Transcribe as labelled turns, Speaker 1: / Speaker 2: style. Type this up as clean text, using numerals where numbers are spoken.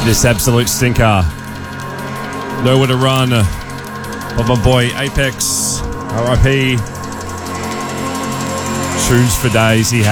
Speaker 1: This absolute stinker. Nowhere to run. Of my boy Apex. R.I.P. Tunes for days he had.